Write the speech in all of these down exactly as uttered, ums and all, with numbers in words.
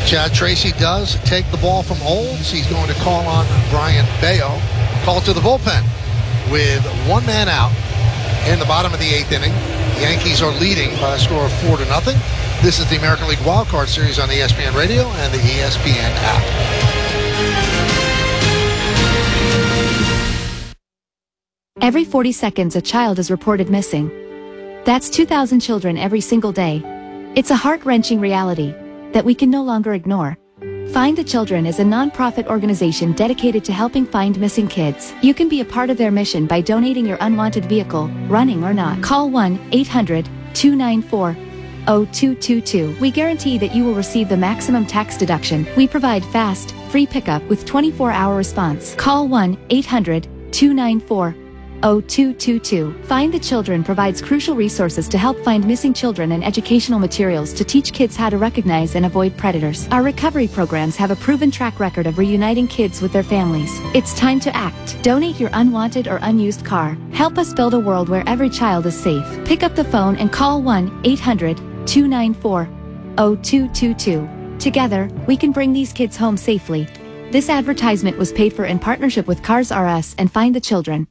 Chad Tracy does take the ball from Olds. He's going to call on Brian Bayo. Call to the bullpen with one man out in the bottom of the eighth inning. The Yankees are leading by a score of four to nothing. This is the American League Wild Card Series on E S P N Radio and the E S P N app. Every forty seconds, a child is reported missing. That's two thousand children every single day. It's a heart-wrenching reality that we can no longer ignore. Find the Children is a non-profit organization dedicated to helping find missing kids. You can be a part of their mission by donating your unwanted vehicle, running or not. Call one eight hundred two nine four zero two two two. We guarantee that you will receive the maximum tax deduction. We provide fast, free pickup with twenty-four hour response. Call one eight hundred two nine four zero two two two. Find the Children provides crucial resources to help find missing children and educational materials to teach kids how to recognize and avoid predators. Our recovery programs have a proven track record of reuniting kids with their families. It's time to act. Donate your unwanted or unused car. Help us build a world where every child is safe. Pick up the phone and call one eight hundred two nine four zero two two two. Together, we can bring these kids home safely. This advertisement was paid for in partnership with Cars R Us and Find the Children.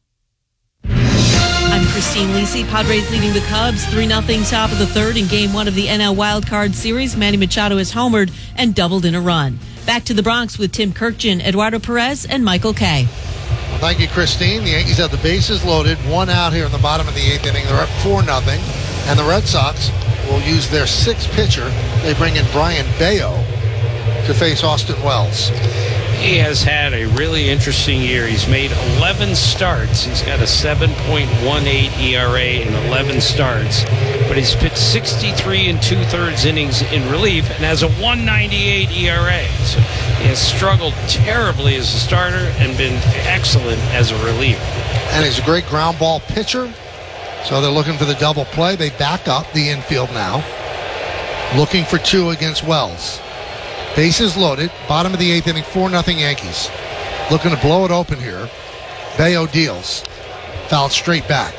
I'm Christine Lisi. Padres leading the Cubs three nothing top of the third in game one of the N L Wild Card Series. Manny Machado has homered and doubled in a run. Back to the Bronx with Tim Kirkjian, Eduardo Perez, and Michael Kay. Well, thank you, Christine. The Yankees have the bases loaded, one out here in the bottom of the eighth inning. They're up four nothing, and the Red Sox will use their sixth pitcher. They bring in Brian Bayo to face Austin Wells. He has had a really interesting year. He's made eleven starts. He's got a seven point one eight E R A in eleven starts. But he's pitched sixty-three and two-thirds innings in relief and has a one ninety-eight E R A. So he has struggled terribly as a starter and been excellent as a reliever. And he's a great ground ball pitcher. So they're looking for the double play. They back up the infield now. Looking for two against Wells. Bases loaded, bottom of the eighth inning, four nothing Yankees. Looking to blow it open here. Bayo deals. Fouled straight back.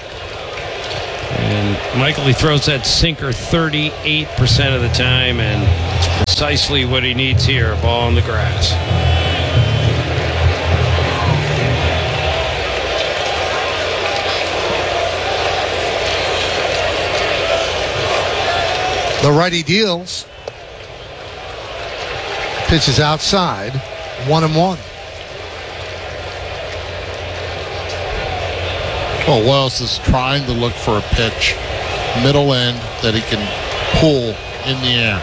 And Michael, he throws that sinker thirty-eight percent of the time, and it's precisely what he needs here, a ball on the grass. The righty deals. Pitches outside, one and one. Well, Wells is trying to look for a pitch, middle end, that he can pull in the air.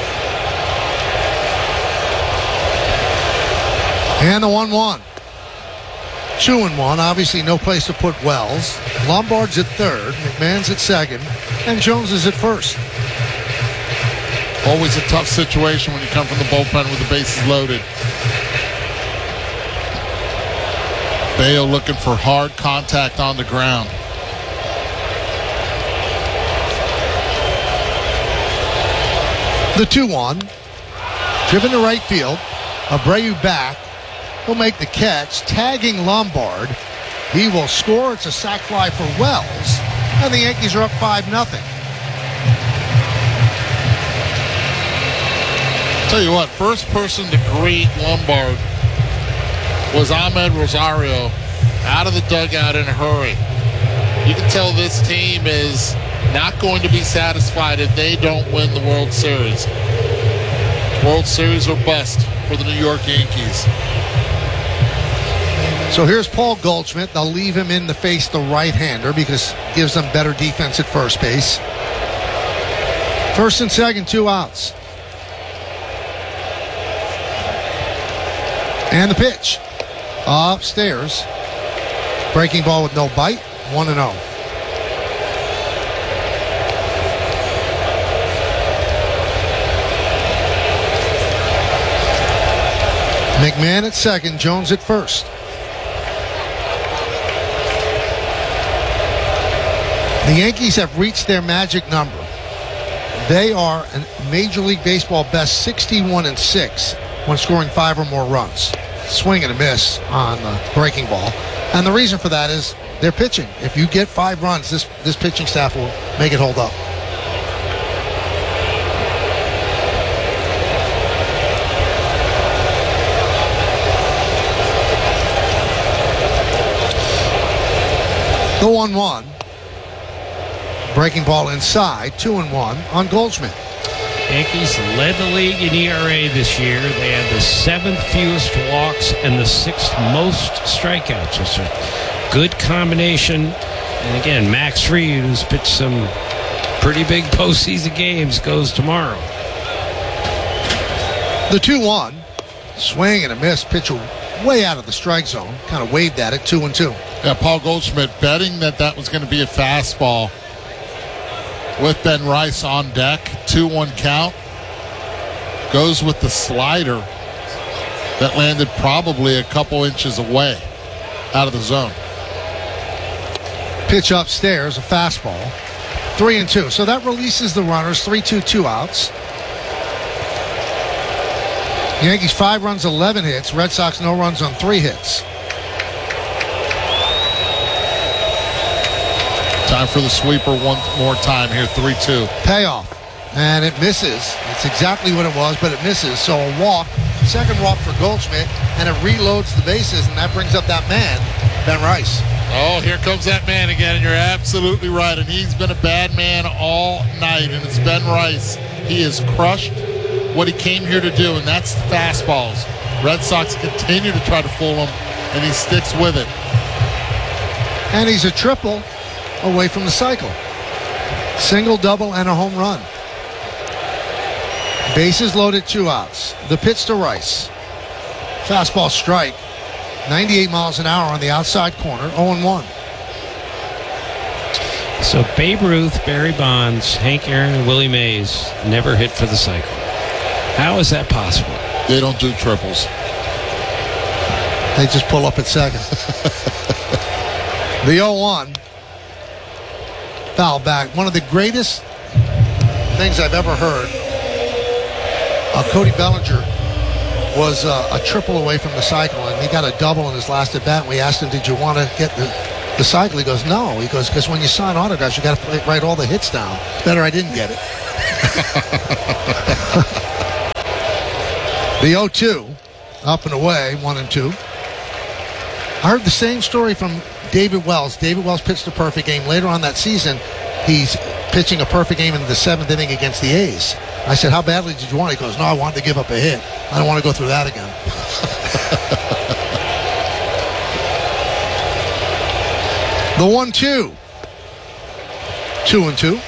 And the one one. Two and one. Obviously no place to put Wells. Lombard's at third, McMahon's at second, and Jones is at first. Always a tough situation when you come from the bullpen with the bases loaded. Bayo looking for hard contact on the ground. The two one. Driven to right field. Abreu back. He'll make the catch, tagging Lombard. He will score. It's a sac fly for Wells. And the Yankees are up five nothing. Tell you what, first person to greet Lombard was Ahmed Rosario, out of the dugout in a hurry. You can tell this team is not going to be satisfied if they don't win the World Series. World Series or bust for the New York Yankees. So here's Paul Goldschmidt. They'll leave him in to face the right-hander because it gives them better defense at first base. First and second, two outs. And the pitch. Upstairs. Breaking ball with no bite. one and oh. McMahon at second. Jones at first. The Yankees have reached their magic number. They are a Major League Baseball best sixty-one and six when scoring five or more runs. Swing and a miss on the breaking ball. And the reason for that is their pitching. If you get five runs, this, this pitching staff will make it hold up. The one one. Breaking ball inside, two and one on Goldschmidt. Yankees led the league in E R A this year. They had the seventh fewest walks and the sixth most strikeouts. It's a good combination. And again, Max Fried, who's pitched some pretty big postseason games, goes tomorrow. The two one. Swing and a miss. Pitch way out of the strike zone. Kind of waved at it, two and two. Yeah, Paul Goldschmidt betting that that was going to be a fastball with Ben Rice on deck. two one count. Goes with the slider that landed probably a couple inches away out of the zone. Pitch upstairs, a fastball. Three and two. So that releases the runners. Three, two, two outs. Yankees five runs, eleven hits. Red Sox no runs on three hits. Time for the sweeper one more time here. three two. Payoff. And it misses. It's exactly what it was, but it misses. So a walk. Second walk for Goldschmidt. And it reloads the bases, and that brings up that man, Ben Rice. Oh, here comes that man again, and you're absolutely right. And he's been a bad man all night, and it's Ben Rice. He has crushed what he came here to do, and that's the fastballs. Red Sox continue to try to fool him, and he sticks with it. And he's a triple away from the cycle. Single, double, and a home run. Bases loaded, two outs. The pitch to Rice. Fastball strike. ninety-eight miles an hour on the outside corner, oh and one. So Babe Ruth, Barry Bonds, Hank Aaron, and Willie Mays never hit for the cycle. How is that possible? They don't do triples. They just pull up at second. The oh one. Foul back. One of the greatest things I've ever heard. Uh, Cody Bellinger was uh, a triple away from the cycle, and he got a double in his last at bat. And we asked him, "Did you want to get the, the cycle?" He goes, "No." He goes, "Because when you sign autographs, you got to write all the hits down." It's better I didn't get it. The oh two, up and away, one and two. I heard the same story from David Wells. David Wells pitched a perfect game. Later on that season, he's pitching a perfect game in the seventh inning against the A's. I said, "How badly did you want it?" He goes, "No, I wanted to give up a hit. I don't want to go through that again." The one two. Two and two.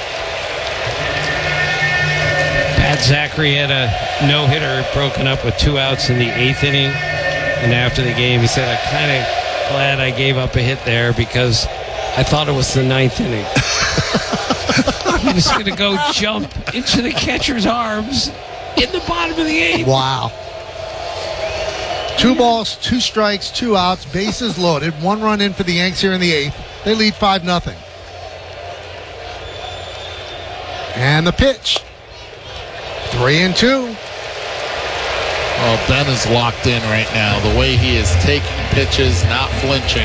Pat Zachary had a no-hitter broken up with two outs in the eighth inning. And after the game, he said, "I'm kind of glad I gave up a hit there because I thought it was the ninth inning." He was going to go jump into the catcher's arms in the bottom of the eighth. Wow. Two balls, two strikes, two outs, bases loaded. One run in for the Yanks here in the eighth. They lead five nothing. And the pitch. Three and two. Well, Ben is locked in right now. The way he is taking pitches, not flinching.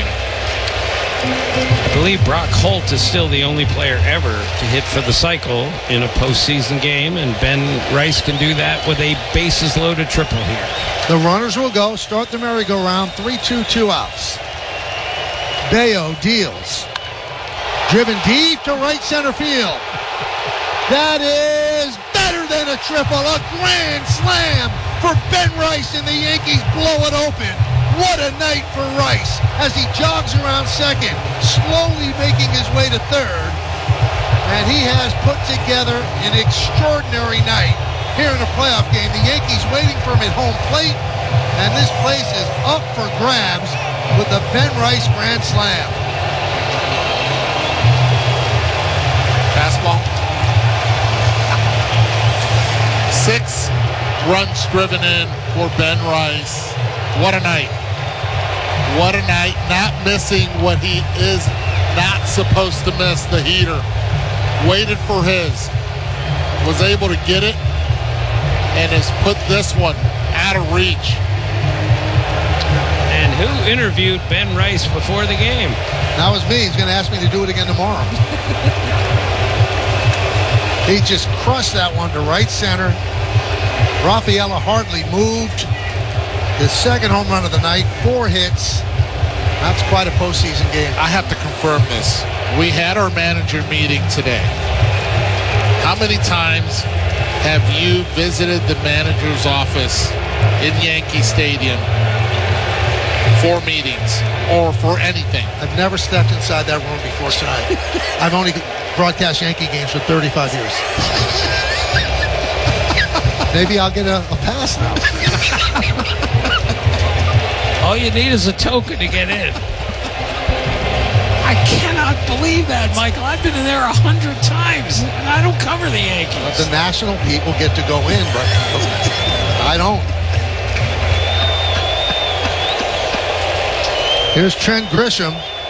I believe Brock Holt is still the only player ever to hit for the cycle in a postseason game, and Ben Rice can do that with a bases-loaded triple here. The runners will go. Start the merry-go-round. three two, two outs. Bayo deals. Driven deep to right center field. That is better than a triple. A grand slam for Ben Rice, and the Yankees blow it open. What a night for Rice as he jogs around second, slowly making his way to third. And he has put together an extraordinary night here in a playoff game. The Yankees waiting for him at home plate, and this place is up for grabs with the Ben Rice grand slam. Fastball. Six runs driven in for Ben Rice. What a night. What a night. Not missing what he is not supposed to miss, the heater. Waited for his. Was able to get it and has put this one out of reach. And who interviewed Ben Rice before the game? That was me. He's going to ask me to do it again tomorrow. He just crushed that one to right center. Rafaela hardly moved. His second home run of the night, four hits. That's quite a postseason game. I have to confirm this. We had our manager meeting today. How many times have you visited the manager's office in Yankee Stadium for meetings or for anything? I've never stepped inside that room before tonight. I've only broadcast Yankee games for thirty-five years. Maybe I'll get a, a pass now. All you need is a token to get in. I cannot believe that, Michael. I've been in there a hundred times, and I don't cover the Yankees. The national people get to go in, but I don't. Here's Trent Grisham.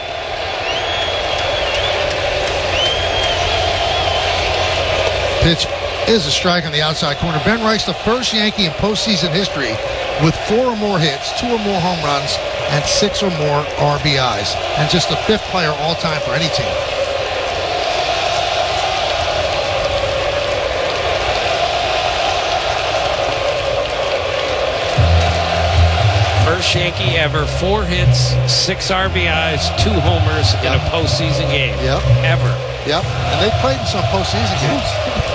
Pitch is a strike on the outside corner. Ben Rice, the first Yankee in postseason history with four or more hits, two or more home runs, and six or more R B Is. And just the fifth player all-time for any team. First Yankee ever, four hits, six R B Is, two homers in a postseason game. Yep. Ever. Yep. And they've played in some postseason games.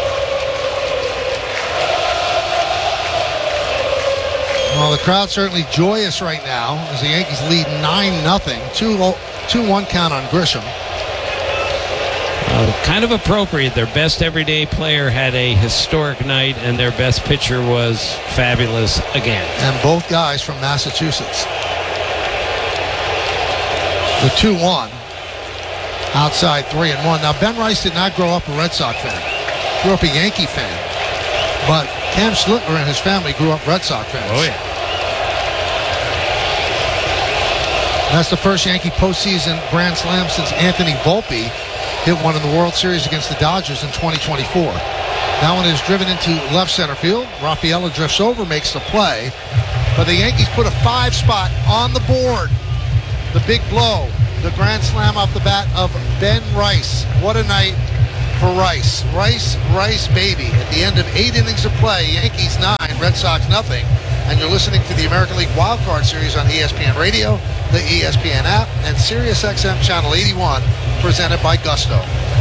Well, the crowd's certainly joyous right now as the Yankees lead nine nothing. two one count on Grisham. Uh, kind of appropriate. Their best everyday player had a historic night, and their best pitcher was fabulous again. And both guys from Massachusetts. The two one. Outside three and one. Now, Ben Rice did not grow up a Red Sox fan. Grew up a Yankee fan. But Cam Schlittler and his family grew up Red Sox fans. Oh, yeah. That's the first Yankee postseason grand slam since Anthony Volpe hit one in the World Series against the Dodgers in twenty twenty-four. That one is driven into left center field. Rafaela drifts over, makes the play. But the Yankees put a five spot on the board. The big blow. The grand slam off the bat of Ben Rice. What a night for Rice. Rice, Rice, baby. At the end of eight innings of play, Yankees nine, Red Sox nothing. And you're listening to the American League Wild Card Series on E S P N Radio, the E S P N app, and Sirius X M Channel eighty-one, presented by Gusto.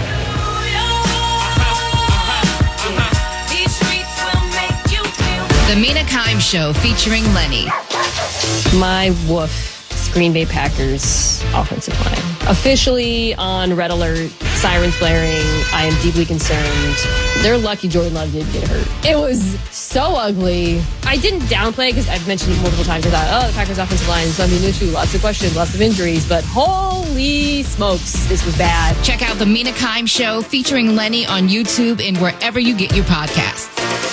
The Mina Kimes Show featuring Lenny. My woof. Green Bay Packers offensive line. Officially on red alert, sirens blaring. I am deeply concerned. They're lucky Jordan Love didn't get hurt. It was so ugly. I didn't downplay because I've mentioned it multiple times. I thought, oh, the Packers offensive line is going to be an issue. Lots of questions, lots of injuries. But holy smokes, this was bad. Check out the Mina Kimes Show featuring Lenny on YouTube and wherever you get your podcasts.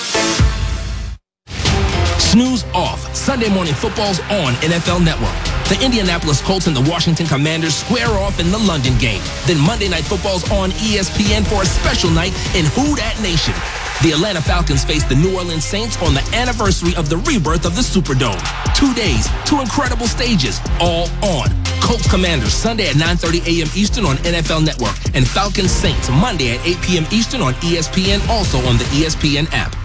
Snooze off. Sunday Morning Football's on N F L Network. The Indianapolis Colts and the Washington Commanders square off in the London game. Then Monday Night Football's on E S P N for a special night in Who Dat Nation. The Atlanta Falcons face the New Orleans Saints on the anniversary of the rebirth of the Superdome. Two days, two incredible stages, all on. Colts Commanders Sunday at nine thirty a.m. Eastern on N F L Network. And Falcons Saints Monday at eight p.m. Eastern on E S P N, also on the E S P N app.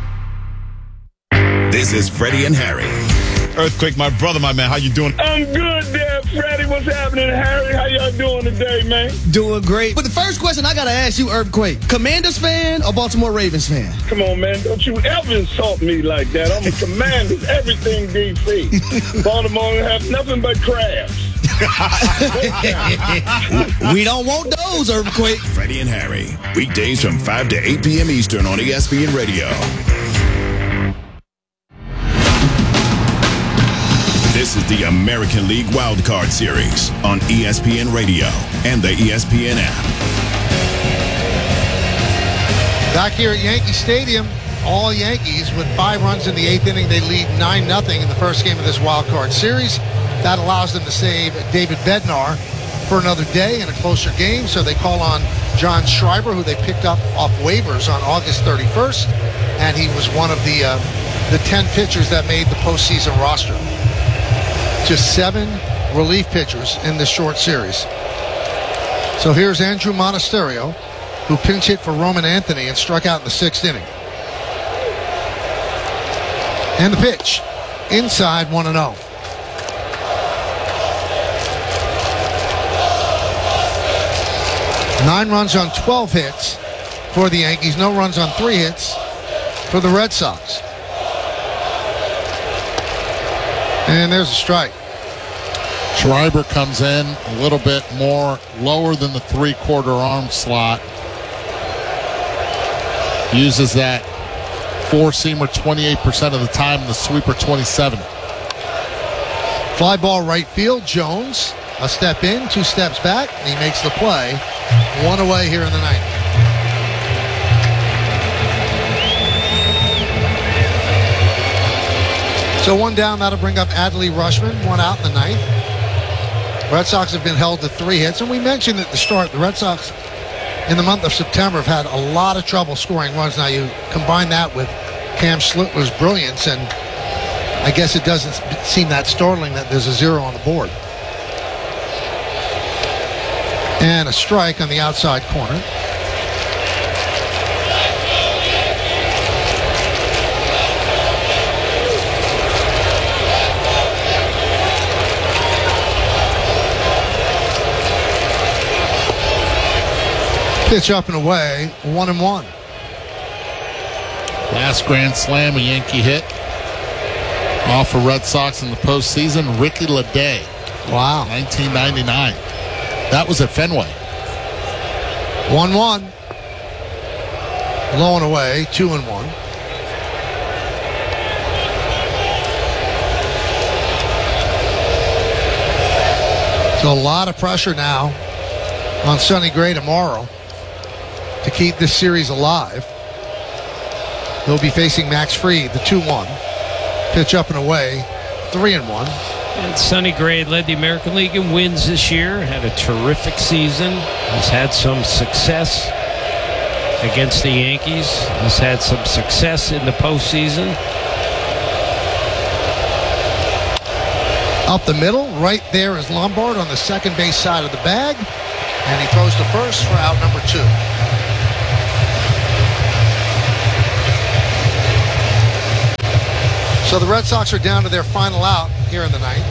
This is Freddie and Harry. Earthquake, my brother, my man. How you doing? I'm good there, Freddie. What's happening, Harry? How y'all doing today, man? Doing great. But the first question I got to ask you, Earthquake, Commanders fan or Baltimore Ravens fan? Come on, man. Don't you ever insult me like that. I'm a Commanders, everything D C. Baltimore have nothing but crabs. We don't want those, Earthquake. Freddie and Harry. Weekdays from five to eight p.m. Eastern on E S P N Radio. This is the American League Wild Card Series on E S P N Radio and the E S P N app. Back here at Yankee Stadium, all Yankees with five runs in the eighth inning. They lead nine nothing in the first game of this Wild Card Series. That allows them to save David Bednar for another day in a closer game. So they call on John Schreiber, who they picked up off waivers on August thirty-first. And he was one of the, uh, the ten pitchers that made the postseason roster. Just seven relief pitchers in this short series. So here's Andrew Monasterio, who pinch hit for Roman Anthony and struck out in the sixth inning. And the pitch, inside one and oh. Nine runs on twelve hits for the Yankees. No runs on three hits for the Red Sox. And there's a strike. Schreiber comes in a little bit more lower than the three-quarter arm slot. Uses that four-seamer twenty-eight percent of the time, and the sweeper twenty-seven. Fly ball right field. Jones, a step in, two steps back, and he makes the play. One away here in the ninth. So one down, that'll bring up Adley Rutschman, one out in the ninth. Red Sox have been held to three hits, and we mentioned at the start, the Red Sox in the month of September have had a lot of trouble scoring runs. Now you combine that with Cam Schlittler's brilliance, and I guess it doesn't seem that startling that there's a zero on the board. And a strike on the outside corner. Pitch up and away, one and one. Last grand slam, a Yankee hit off of Red Sox in the postseason, Ricky Leday. Wow. nineteen ninety-nine. That was at Fenway. one one. Low and away, two and one. So a lot of pressure now on Sonny Gray tomorrow to keep this series alive. He'll be facing Max Fried, the two one. Pitch up and away, three and one. And Sonny Gray led the American League in wins this year. Had a terrific season. Has had some success against the Yankees. Has had some success in the postseason. Up the middle, right there is Lombard on the second base side of the bag. And he throws to first for out number two. So the Red Sox are down to their final out here in the ninth.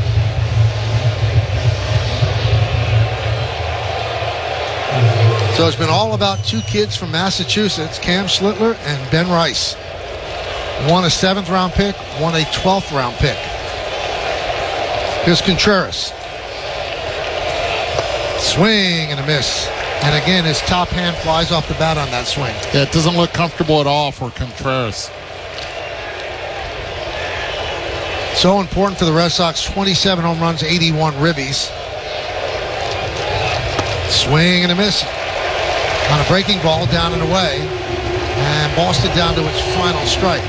So it's been all about two kids from Massachusetts, Cam Schlittler and Ben Rice. One a seventh round pick, one a twelfth round pick. Here's Contreras. Swing and a miss. And again, his top hand flies off the bat on that swing. Yeah, it doesn't look comfortable at all for Contreras. So important for the Red Sox, twenty-seven home runs, eighty-one ribbies. Swing and a miss. On a breaking ball, down and away. And Boston down to its final strike.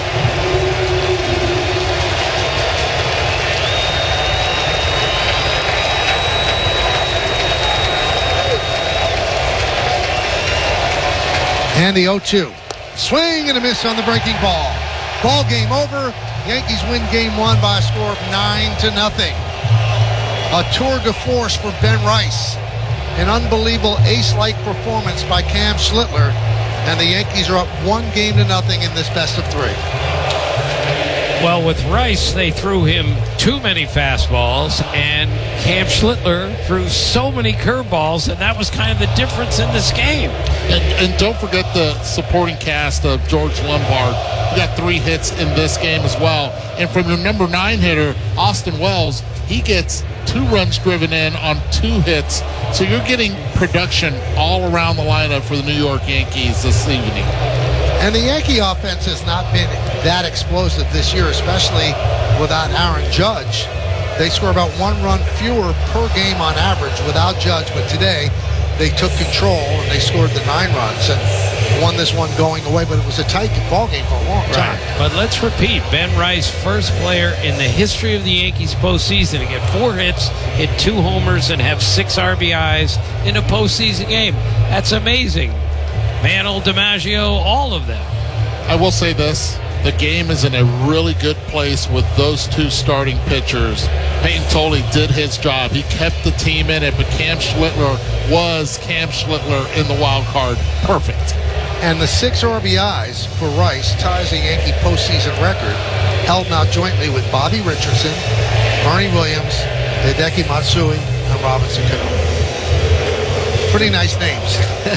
And the oh two. Swing and a miss on the breaking ball. Ball game over. Yankees win game one by a score of nine to nothing. A tour de force for Ben Rice. An unbelievable ace-like performance by Cam Schlittler. And the Yankees are up one game to nothing in this best of three. Well, with Rice, they threw him too many fastballs, and Cam Schlittler threw so many curveballs, and that was kind of the difference in this game. And, and don't forget the supporting cast of George Lombard. You got three hits in this game as well. And from your number nine hitter, Austin Wells, he gets two runs driven in on two hits. So you're getting production all around the lineup for the New York Yankees this evening. And the Yankee offense has not been that explosive this year, especially without Aaron Judge. They score about one run fewer per game on average without Judge, but today they took control and they scored the nine runs and won this one going away, but it was a tight ball game for a long time. Right. But let's repeat, Ben Rice, first player in the history of the Yankees postseason to get four hits, hit two homers, and have six R B Is in a postseason game. That's amazing. Mantle, DiMaggio, all of them. I will say this. The game is in a really good place with those two starting pitchers. Peyton Tolley did his job. He kept the team in it, but Cam Schlittler was Cam Schlittler in the wild card. Perfect. And the six R B Is for Rice ties the Yankee postseason record, held now jointly with Bobby Richardson, Bernie Williams, Hideki Matsui, and Robinson Cano. Pretty nice names.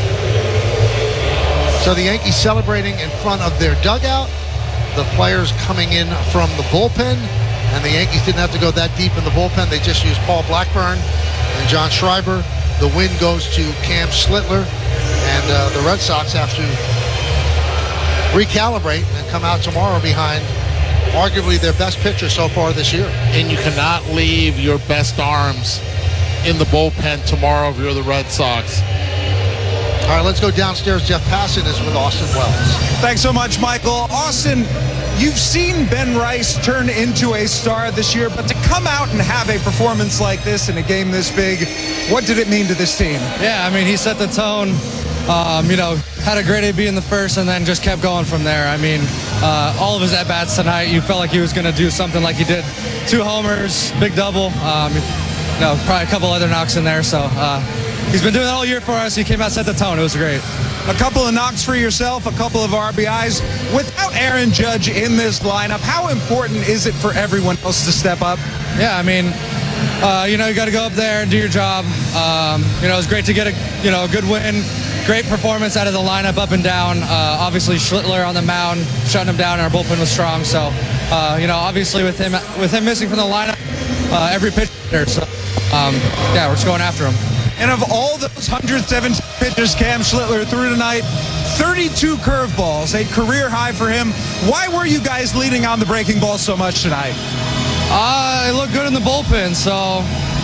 So the Yankees celebrating in front of their dugout. The players coming in from the bullpen. And the Yankees didn't have to go that deep in the bullpen. They just used Paul Blackburn and John Schreiber. The win goes to Cam Schlittler. And uh, the Red Sox have to recalibrate and come out tomorrow behind arguably their best pitcher so far this year. And you cannot leave your best arms in the bullpen tomorrow if you're the Red Sox. All right, let's go downstairs. Jeff Passan is with Austin Wells. Thanks so much, Michael. Austin, you've seen Ben Rice turn into a star this year, but to come out and have a performance like this in a game this big, what did it mean to this team? Yeah, I mean, he set the tone. Um, you know, had a great A B in the first and then just kept going from there. I mean, uh, all of his at-bats tonight, you felt like he was going to do something like he did. Two homers, big double, um, you know, probably a couple other knocks in there. So uh, he's been doing that all year for us. He came out, set the tone. It was great. A couple of knocks for yourself, a couple of R B Is. Without Aaron Judge in this lineup, how important is it for everyone else to step up? Yeah, I mean, uh, you know, you got to go up there and do your job. Um, you know, it was great to get a, you know, a good win. Great performance out of the lineup, up and down. Uh, obviously, Schlittler on the mound, shutting him down, and our bullpen was strong. So, uh, you know, obviously with him with him missing from the lineup, uh, every pitch there. So, um, yeah, we're just going after him. And of all those one hundred seventeen pitches Cam Schlittler threw tonight, thirty-two curveballs, a career high for him. Why were you guys leading on the breaking ball so much tonight? Uh, it looked good in the bullpen, so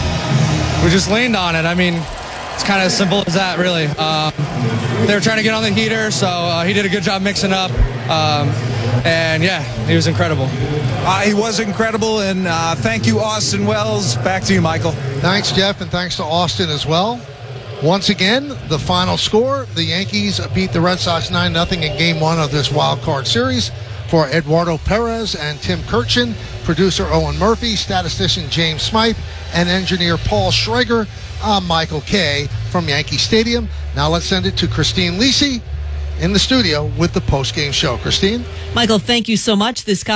we just leaned on it. I mean, it's kind of as simple as that, really. Um, they were trying to get on the heater, so uh, he did a good job mixing up. Um, and, yeah, he was incredible. Uh, he was incredible, and uh, thank you, Austin Wells. Back to you, Michael. Thanks, Jeff, and thanks to Austin as well. Once again, the final score, the Yankees beat the Red Sox nine nothing in Game one of this wild card series. For Eduardo Perez and Tim Kirchin, producer Owen Murphy, statistician James Smythe, and engineer Paul Schrager, I'm Michael Kay from Yankee Stadium. Now let's send it to Christine Lisi in the studio with the post-game show. Christine? Michael, thank you so much. This